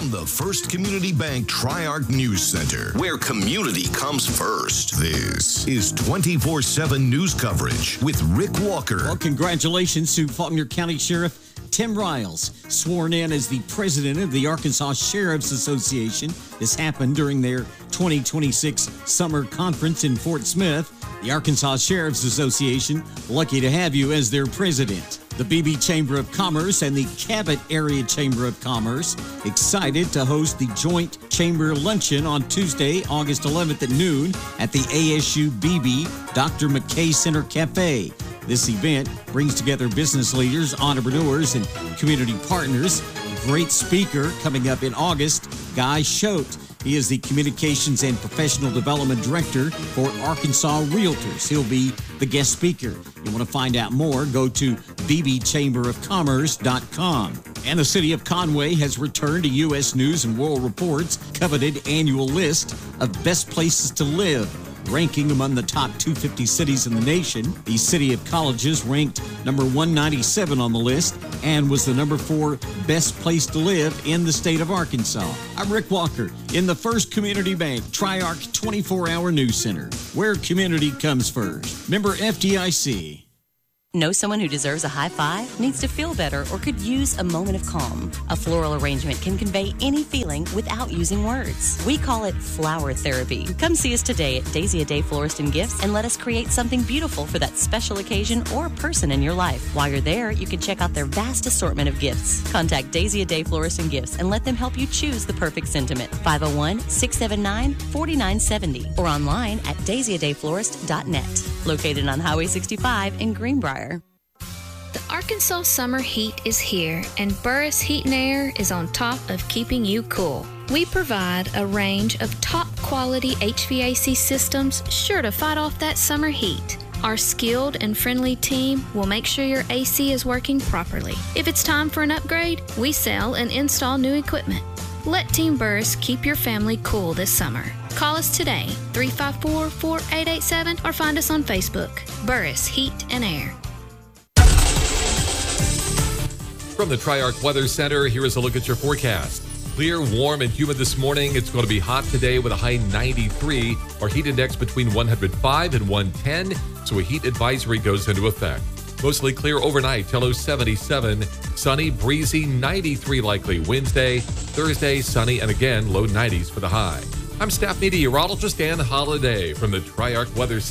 from the First Community Bank Tri-Arc News Center, where community comes first. This is 24/7 news coverage with Rick Walker. Well, congratulations to Faulkner County Sheriff Tim Riles, sworn in as the president of the Arkansas Sheriff's Association. This happened during their 2026 summer conference in Fort Smith. The Arkansas Sheriff's Association, lucky to have you as their president. The Beebe Chamber of Commerce and the Cabot Area Chamber of Commerce excited to host the joint chamber luncheon on Tuesday, August 11th at noon at the ASU Beebe Dr. McKay Center Cafe. This event brings together business leaders, entrepreneurs, and community partners. A great speaker coming up in August, Guy Schote. He is the Communications and Professional Development Director for Arkansas Realtors. He'll be the guest speaker. You want to find out more, go to bbchamberofcommerce.com. And the city of Conway has returned to U.S. News and World Report's coveted annual list of best places to live, ranking among the top 250 cities in the nation. The City of Colleges ranked number 197 on the list and was the number 4 best place to live in the state of Arkansas. I'm Rick Walker in the First Community Bank Tri-Arc 24-hour news center, where community comes first. Member FDIC. Know someone who deserves a high five, needs to feel better, or could use a moment of calm? A floral arrangement can convey any feeling without using words. We call it flower therapy. Come see us today at Daisy A Day Florist and Gifts and let us create something beautiful for that special occasion or person in your life. While you're there, you can check out their vast assortment of gifts. Contact Daisy A Day Florist and Gifts and let them help you choose the perfect sentiment. 501-679-4970 or online at daisyadayflorist.net. Located on Highway 65 in Greenbrier. The Arkansas summer heat is here, and Burris Heat and Air is on top of keeping you cool. We provide a range of top-quality HVAC systems sure to fight off that summer heat. Our skilled and friendly team will make sure your AC is working properly. If it's time for an upgrade, we sell and install new equipment. Let Team Burris keep your family cool this summer. Call us today, 354-4887, or find us on Facebook, Burris Heat and Air. From the Tri-Arc Weather Center, here is a look at your forecast. Clear, warm, and humid this morning. It's going to be hot today with a high 93. Our heat index between 105 and 110, so a heat advisory goes into effect. Mostly clear overnight till low 77. Sunny, breezy, 93 likely Wednesday. Thursday, sunny, and again, low 90s for the high. I'm staff meteorologist Dan Holliday from the Tri-Arc Weather Center.